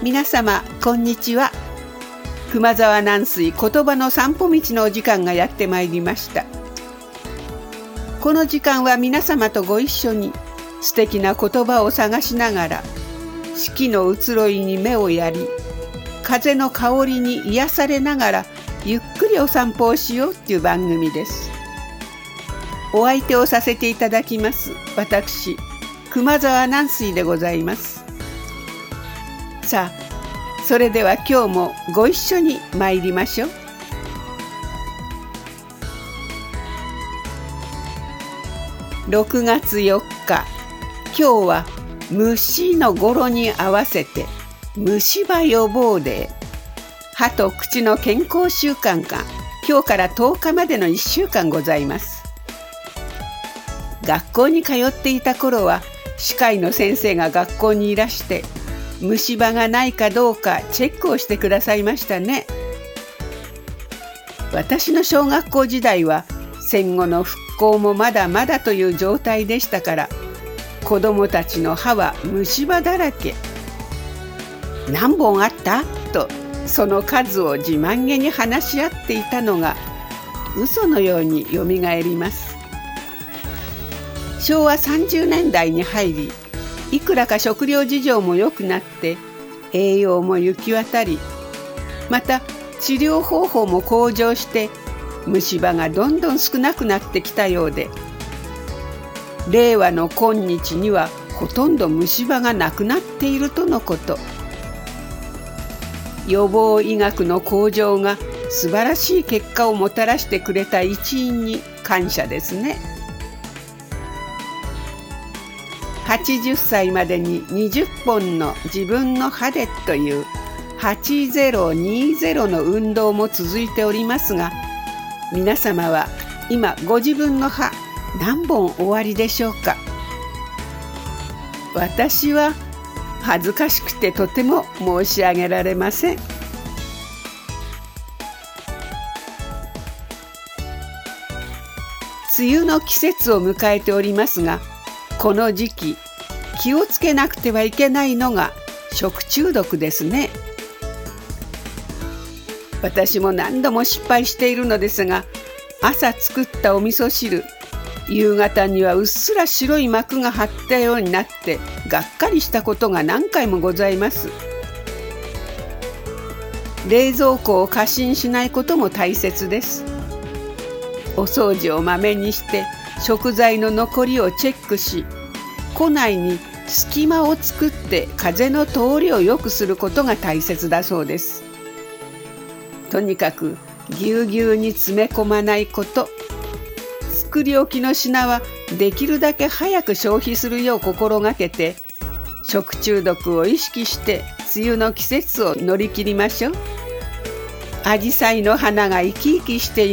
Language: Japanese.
皆様こんにちは。熊沢南水言葉の散歩道のお時間がやってまいりました。この時間は皆様とご一緒に素敵な言葉を探しながら、四季の移ろいに目をやり、風の香りに癒されながらゆっくりお散歩をしようっていう番組です。お相手をさせていただきます私熊沢南水でございます。さあ、それでは今日もご一緒に参りましょう。6月4日、今日は虫の語呂に合わせて虫歯予防デー、歯と口の健康週間が今日から10日までの1週間ございます。学校に通っていた頃は歯科医の先生が学校にいらして虫歯がないかどうかチェックをしてくださいましたね。私の小学校時代は戦後の復興もまだまだという状態でしたから、子どもたちの歯は虫歯だらけ。何本あったとその数を自慢げに話し合っていたのが嘘のようによみがえります。昭和30年代に入り、いくらか食料事情も良くなって栄養も行き渡り、また治療方法も向上して虫歯がどんどん少なくなってきたようで、令和の今日にはほとんど虫歯がなくなっているとのこと。予防医学の向上が素晴らしい結果をもたらしてくれた一因に感謝ですね。80歳までに20本の自分の歯でという8020の運動も続いておりますが、皆様は今ご自分の歯何本おありでしょうか。私は恥ずかしくてとても申し上げられません。梅雨の季節を迎えておりますが、この時期気をつけなくてはいけないのが食中毒ですね。私も何度も失敗しているのですが、朝作ったお味噌汁、夕方にはうっすら白い膜が張ったようになってがっかりしたことが何回もございます。冷蔵庫を過信しないことも大切です。お掃除をまめにして食材の残りをチェックし、庫内に隙間を作って風の通りを良くすることが大切だそうです。とにかくぎゅうぎゅうに詰め込まないこと、作り置きの品はできるだけ早く消費するよう心がけて、食中毒を意識して梅雨の季節を乗り切りましょう。アジサイの花が生き生きしている